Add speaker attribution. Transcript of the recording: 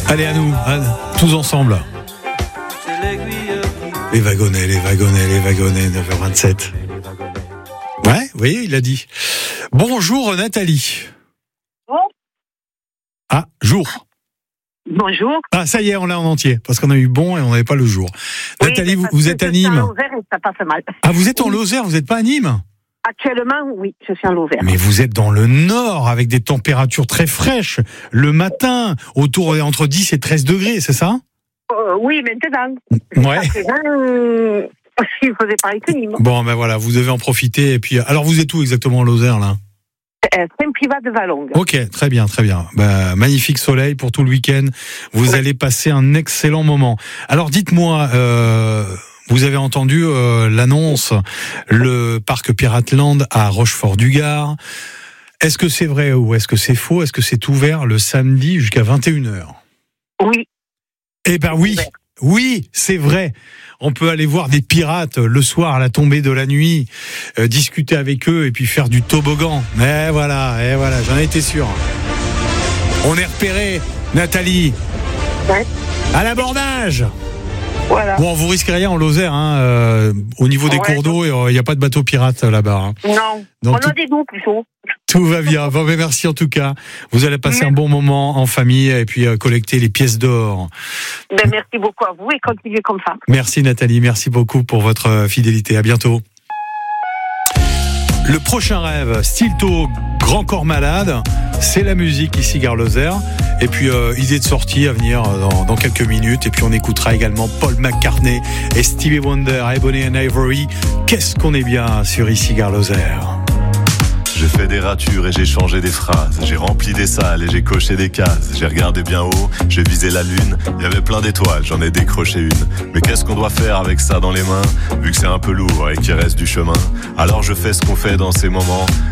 Speaker 1: Allez, à nous, tous ensemble. Les wagonnets, 9h27. Ouais, vous voyez, il a dit. Bonjour Nathalie.
Speaker 2: Bon.
Speaker 1: Ah, jour.
Speaker 2: Bonjour.
Speaker 1: Ah, ça y est, on l'a en entier, parce qu'on a eu bon et on n'avait pas le jour.
Speaker 2: Oui,
Speaker 1: Nathalie, vous êtes à Nîmes.
Speaker 2: Je suis en Lozère et ça passe mal.
Speaker 1: Ah, vous êtes en Lozère, vous n'êtes pas à Nîmes?
Speaker 2: Actuellement, oui, je suis en Lozère.
Speaker 1: Mais vous êtes dans le nord, avec des températures très fraîches, le matin, entre 10 et 13 degrés, c'est ça?
Speaker 2: Oui, maintenant.
Speaker 1: Ouais.
Speaker 2: Il faisait pareil que Nîmes.
Speaker 1: Bon, ben voilà, vous devez en profiter. Et puis, alors, vous êtes où exactement en Lozère, là?
Speaker 2: Saint-Privat de Valongue.
Speaker 1: Ok, très bien, très bien. Bah, magnifique soleil pour tout le week-end. Vous allez passer un excellent moment. Alors, dites-moi, vous avez entendu l'annonce, le parc Piratland à Rochefort-du-Gard. Est-ce que c'est vrai ou est-ce que c'est faux? Est-ce que c'est ouvert le samedi jusqu'à 21h?
Speaker 2: Oui.
Speaker 1: Eh ben oui, oui, c'est vrai. On peut aller voir des pirates le soir à la tombée de la nuit, discuter avec eux et puis faire du toboggan. Eh voilà, j'en étais sûr. On est repéré, Nathalie.
Speaker 2: Ouais.
Speaker 1: À l'abordage.
Speaker 2: Voilà.
Speaker 1: Bon, vous risquez rien en Lozère, hein. Au niveau des cours d'eau, il n'y a pas de bateau pirate là-bas. Hein.
Speaker 2: Non.
Speaker 1: Donc,
Speaker 2: on a des goûts plutôt.
Speaker 1: Tout va bien. Bon, mais merci en tout cas. Vous allez passer un bon moment en famille et puis collecter les pièces d'or.
Speaker 2: Ben, merci beaucoup à vous et continuez comme ça.
Speaker 1: Merci Nathalie, merci beaucoup pour votre fidélité. À bientôt. Le prochain rêve, Stilto, Grand Corps Malade, c'est la musique ici Gare Lozère. Et puis idée de sortie à venir dans quelques minutes. Et puis on écoutera également Paul McCartney et Stevie Wonder, Ebony and Ivory. Qu'est-ce qu'on est bien sur ici Gare Lozère.
Speaker 3: J'ai fait des ratures et j'ai changé des phrases. J'ai rempli des salles et j'ai coché des cases. J'ai regardé bien haut, j'ai visé la lune. Il y avait plein d'étoiles, j'en ai décroché une. Mais qu'est-ce qu'on doit faire avec ça dans les mains, vu que c'est un peu lourd et qu'il reste du chemin? Alors je fais ce qu'on fait dans ces moments.